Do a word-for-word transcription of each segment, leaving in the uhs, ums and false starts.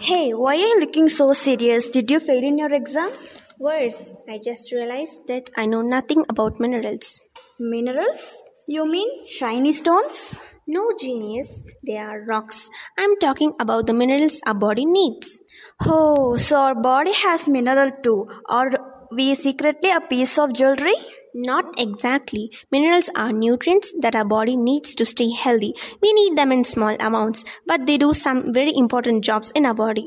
Hey, why are you looking so serious? Did you fail in your exam? Worse, I just realized that I know nothing about minerals. Minerals? You mean shiny stones? No, genius, they are rocks. I'm talking about the minerals our body needs. Oh, so our body has mineral too. Are we secretly a piece of jewelry? Not exactly. Minerals are nutrients that our body needs to stay healthy. We need them in small amounts, but they do some very important jobs in our body.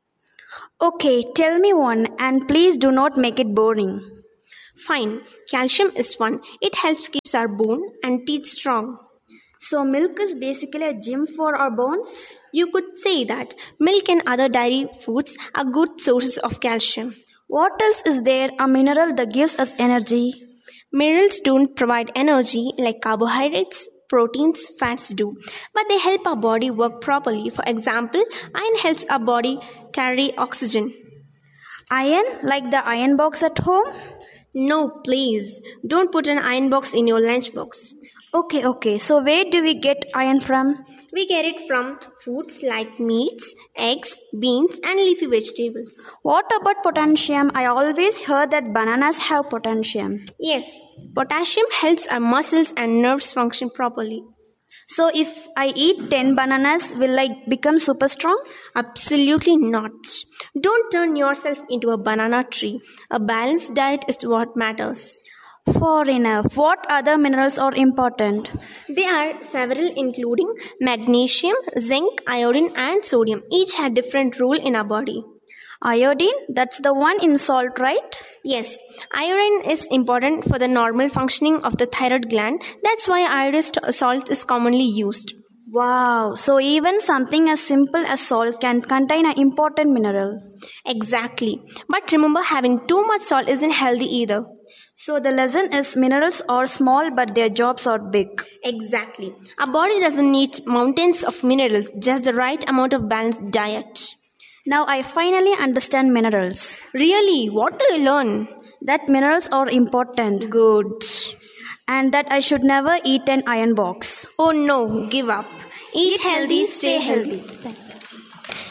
Okay, tell me one, and please do not make it boring. Fine, calcium is one. It helps keeps our bone and teeth strong. So milk is basically a gym for our bones? You could say that milk and other dairy foods are good sources of calcium. What else is there, a mineral that gives us energy? Minerals don't provide energy like carbohydrates, proteins, fats do, but they help our body work properly. For example, iron helps our body carry oxygen. Iron, like the iron box at home? No, please, don't put an iron box in your lunchbox. Okay, okay, so where do we get iron from? We get it from foods like meats, eggs, beans, and leafy vegetables. What about potassium? I always heard that bananas have potassium. Yes, potassium helps our muscles and nerves function properly. So if I eat ten bananas, will I become super strong? Absolutely not. Don't turn yourself into a banana tree. A balanced diet is what matters. Fair enough. What other minerals are important? There are several including magnesium, zinc, iodine and sodium. Each have different role in our body. Iodine? That's the one in salt, right? Yes, iodine is important for the normal functioning of the thyroid gland. That's why iodized salt is commonly used. Wow, so even something as simple as salt can contain an important mineral. Exactly. But remember, having too much salt isn't healthy either. So the lesson is minerals are small but their jobs are big. Exactly. Our body doesn't need mountains of minerals, just the right amount of balanced diet. Now I finally understand minerals. Really? What do you learn? That minerals are important. Good. And that I should never eat an iron box. Oh no, give up. Eat, Eat healthy, stay healthy. healthy.